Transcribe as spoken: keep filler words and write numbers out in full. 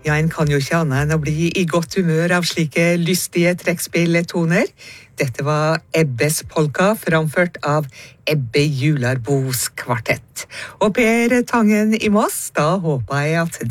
Ja, en kan jo ikke annet enn å bli i godt humør av slike lystige trekkspilltoner. Dette var Ebbes polka, framført av Ebbe Jularbos kvartett. Og Per Tangen i Moss, da håper jeg at